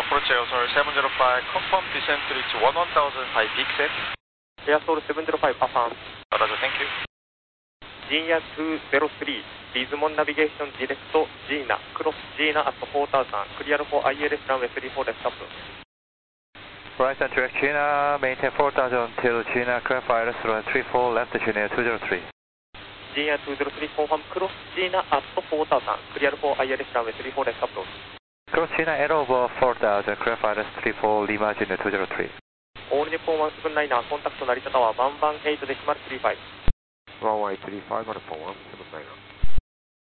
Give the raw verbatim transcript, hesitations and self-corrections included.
approach Airsoul seven zero five, confirm descent reach one one thousand five big set. Airsoul seven zero five, affirm. Roger, thank you. Gina two zero three, Dismon navigation direct Gina, cross Gina at four thousand, clear for I L S runway three four left up. Right and direct Gina, maintain four thousand till Gina, clear for I L S runway three four left Gina two zero three. Gina two zero three, confirm cross Gina at four thousand, clear for I L S runway three four left approach. Cross Gina at over four thousand, clear for I L S three four Lima Gina two zero three. All Nippon one seven niner, contact Narita Tower one one eight decimal three five. one one eight three five, Nippon one seven niner.